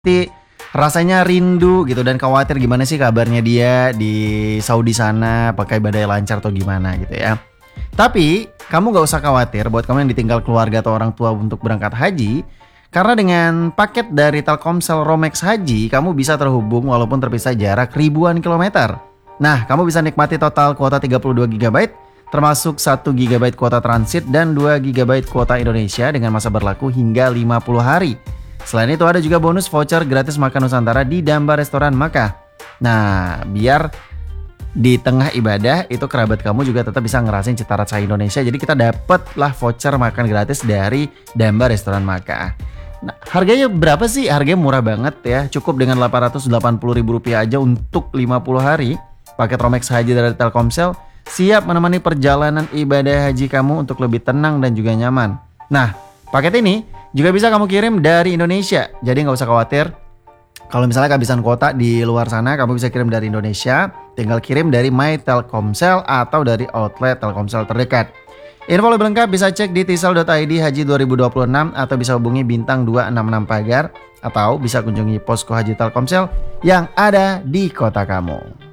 rasanya rindu gitu dan khawatir gimana sih kabarnya dia di Saudi sana, apakah ibadahnya lancar atau gimana gitu ya. Tapi kamu gak usah khawatir buat kamu yang ditinggal keluarga atau orang tua untuk berangkat haji, karena dengan paket dari Telkomsel Romex Haji, kamu bisa terhubung walaupun terpisah jarak ribuan kilometer. Nah, kamu bisa nikmati total kuota 32 GB, termasuk 1 GB kuota transit dan 2 GB kuota Indonesia dengan masa berlaku hingga 50 hari. Selain itu ada juga bonus voucher gratis makan Nusantara di Damba Restoran Makkah. Nah, biar di tengah ibadah itu kerabat kamu juga tetap bisa ngerasain cita rasa Indonesia. Jadi kita dapet lah voucher makan gratis dari Damba Restoran Makkah. Nah, harganya berapa sih? Harganya murah banget ya. Cukup dengan Rp880.000 aja untuk 50 hari. Paket Romex Haji dari Telkomsel siap menemani perjalanan ibadah haji kamu untuk lebih tenang dan juga nyaman. Nah, paket ini juga bisa kamu kirim dari Indonesia. Jadi nggak usah khawatir. Kalau misalnya kehabisan kuota di luar sana, kamu bisa kirim dari Indonesia. Tinggal kirim dari My Telkomsel atau dari outlet Telkomsel terdekat. Info lebih lengkap bisa cek di tisal.id Haji 2026 atau bisa hubungi bintang 266 pagar atau bisa kunjungi posko Haji Telkomsel yang ada di kota kamu.